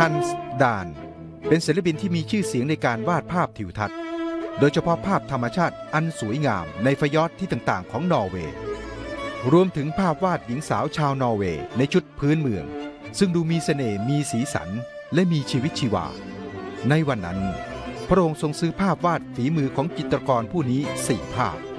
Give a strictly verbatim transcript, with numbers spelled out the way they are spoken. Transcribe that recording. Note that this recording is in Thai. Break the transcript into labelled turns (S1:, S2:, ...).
S1: ฮันส์ดานเป็นศิลปินที่มีชื่อเสียงในการวาดภาพทิวทัศน์โดยเฉพาะภาพธรรมชาติอันสวยงามในฟยอร์ดที่ต่างๆของนอร์เวย์รวมถึงภาพวาดหญิงสาวชาวนอร์เวย์ในชุดพื้นเมืองซึ่งดูมีเสน่ห์มีสีสันและมีชีวิตชีวาในวันนั้นพระองค์ทรงซื้อภาพวาดฝีมือของจิตรกรผู้นี้สี่ภาพ